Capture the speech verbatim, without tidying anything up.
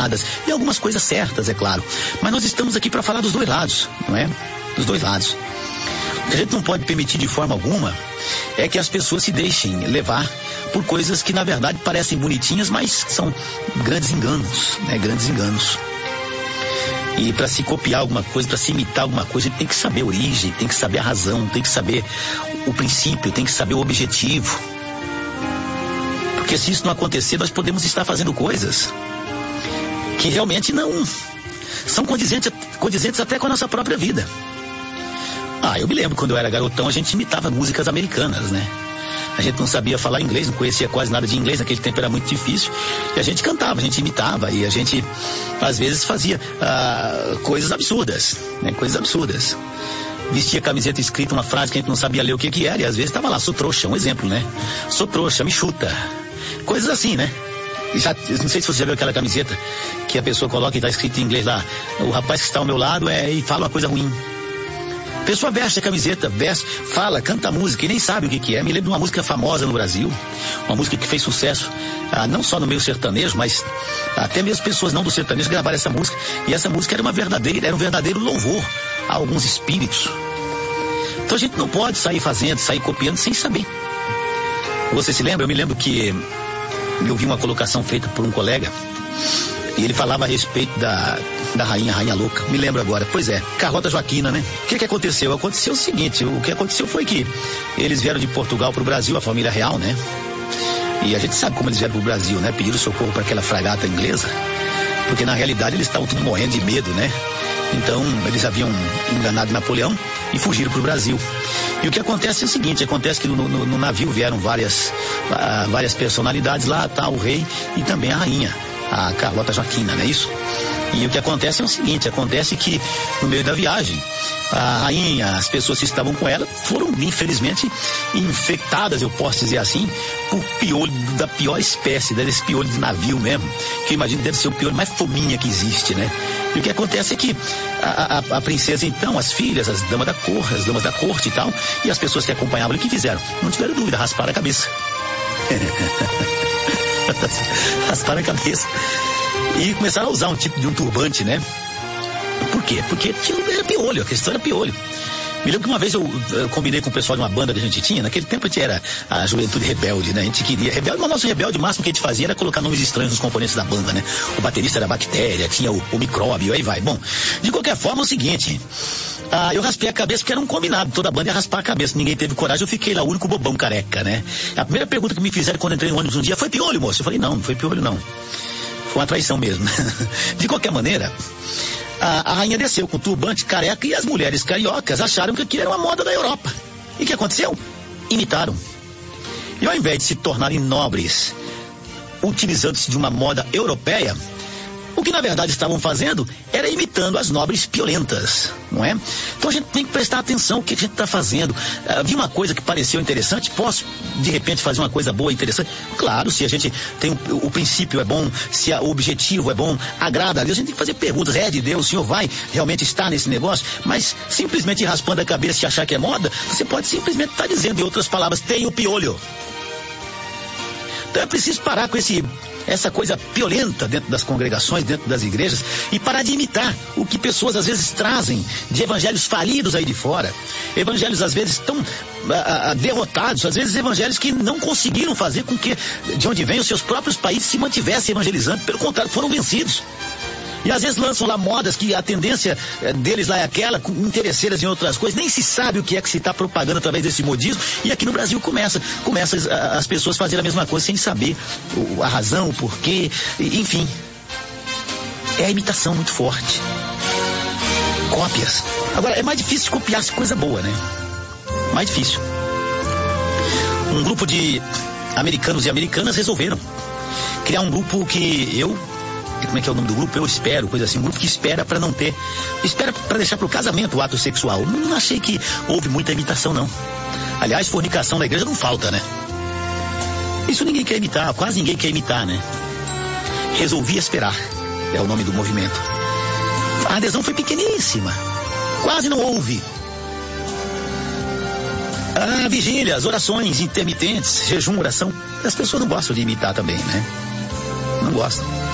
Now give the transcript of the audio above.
erradas e algumas coisas certas, é claro. Mas nós estamos aqui para falar dos dois lados, não é? Dos dois lados. O que a gente não pode permitir de forma alguma é que as pessoas se deixem levar por coisas que na verdade parecem bonitinhas, mas são grandes enganos, né? Grandes enganos. E para se copiar alguma coisa, para se imitar alguma coisa, a gente tem que saber a origem, tem que saber a razão, tem que saber o princípio, tem que saber o objetivo. Porque se isso não acontecer, nós podemos estar fazendo coisas que realmente não são condizentes, condizentes até com a nossa própria vida. Ah, eu me lembro quando eu era garotão, a gente imitava músicas americanas, né? A gente não sabia falar inglês, não conhecia quase nada de inglês, naquele tempo era muito difícil. E a gente cantava, a gente imitava, e a gente, às vezes, fazia ah, coisas absurdas, né? Coisas absurdas. Vestia camiseta escrita uma frase que a gente não sabia ler o que que era, e às vezes estava lá, sou trouxa, um exemplo, né? Sou trouxa, me chuta. Coisas assim, né? Já, não sei se você já viu aquela camiseta que a pessoa coloca e está escrito em inglês lá, o rapaz que está ao meu lado é, e fala uma coisa ruim. A pessoa veste a camiseta, veste, fala, canta a música e nem sabe o que que é. Me lembro de uma música famosa no Brasil, uma música que fez sucesso, ah, não só no meio sertanejo, mas até mesmo pessoas não do sertanejo gravaram essa música. E essa música era uma verdadeira, era um verdadeiro louvor a alguns espíritos. Então a gente não pode sair fazendo, sair copiando sem saber. Você se lembra? Eu me lembro que eu vi uma colocação feita por um colega e ele falava a respeito da, da rainha, rainha louca. Me lembro agora. Pois é, Carlota Joaquina, né? O que que aconteceu? Aconteceu o seguinte, o que aconteceu foi que eles vieram de Portugal para o Brasil, a família real, né? E a gente sabe como eles vieram para o Brasil, né? Pediram socorro para aquela fragata inglesa, porque na realidade eles estavam tudo morrendo de medo, né? Então eles haviam enganado Napoleão e fugiram para o Brasil. E o que acontece é o seguinte, acontece que no, no, no navio vieram várias, uh, várias personalidades lá, tá, o rei e também a rainha, a Carlota Joaquina, não é isso? E o que acontece é o seguinte, acontece que no meio da viagem, a rainha, as pessoas que estavam com ela foram, infelizmente, infectadas, eu posso dizer assim, por piolho da pior espécie, desse piolho de navio mesmo, que eu imagino deve ser o piolho mais fominha que existe, né? E o que acontece é que a, a, a princesa, então, as filhas, as damas da cor, as damas da corte e tal, e as pessoas que acompanhavam, o que fizeram? Não tiveram dúvida, rasparam a cabeça. Rasparam a cabeça. E começaram a usar um tipo de um turbante, né? Por quê? Porque era piolho, a questão era piolho. Me lembro que uma vez eu, eu combinei com o pessoal de uma banda que a gente tinha, naquele tempo a gente era a juventude rebelde, né? A gente queria, rebelde, mas nosso rebelde, o máximo que a gente fazia era colocar nomes estranhos nos componentes da banda, né? O baterista era bactéria, tinha o, o micróbio, aí vai. Bom, de qualquer forma é o seguinte, ah, eu raspei a cabeça porque era um combinado, toda a banda ia raspar a cabeça, ninguém teve coragem, eu fiquei lá, o único bobão careca, né? A primeira pergunta que me fizeram quando entrei no ônibus um dia foi: piolho, moço? Eu falei: não, não foi piolho não. Foi uma traição mesmo. De qualquer maneira, a, a rainha desceu com turbante, careca, e as mulheres cariocas acharam que aquilo era uma moda da Europa. E o que aconteceu? Imitaram. E ao invés de se tornarem nobres, utilizando-se de uma moda europeia, o que na verdade estavam fazendo era imitando as nobres piolentas, não é? Então a gente tem que prestar atenção no que a gente está fazendo. Uh, vi uma coisa que pareceu interessante, posso de repente fazer uma coisa boa, interessante? Claro, se a gente tem o, o princípio é bom, se a, o objetivo é bom, agrada a Deus, a gente tem que fazer perguntas: é de Deus, o senhor vai realmente estar nesse negócio? Mas simplesmente raspando a cabeça e achar que é moda, você pode simplesmente estar tá dizendo, em outras palavras, tem o piolho. Então é preciso parar com esse, essa coisa piolenta dentro das congregações, dentro das igrejas, e parar de imitar o que pessoas às vezes trazem de evangelhos falidos aí de fora, evangelhos às vezes tão a, a, derrotados, às vezes evangelhos que não conseguiram fazer com que de onde vêm os seus próprios países se mantivessem evangelizando, pelo contrário, foram vencidos. E às vezes lançam lá modas que a tendência deles lá é aquela, com interesseiras em outras coisas, nem se sabe o que é que se está propagando através desse modismo, e aqui no Brasil começa, começa as, as pessoas fazerem a mesma coisa sem saber o, a razão, o porquê, enfim. É a imitação muito forte. Cópias. Agora, é mais difícil copiar coisa boa, né? Mais difícil. Um grupo de americanos e americanas resolveram criar um grupo que eu... como é que é o nome do grupo? Eu espero, coisa assim, um grupo que espera para não ter, espera para deixar pro casamento o ato sexual. Não achei que houve muita imitação, não. Aliás, fornicação na igreja não falta, né? Isso ninguém quer imitar, quase ninguém quer imitar, né? Resolvi esperar, é o nome do movimento. A adesão foi pequeníssima, quase não houve. Ah, vigílias, orações intermitentes, jejum, oração, as pessoas não gostam de imitar também, né? Não gostam.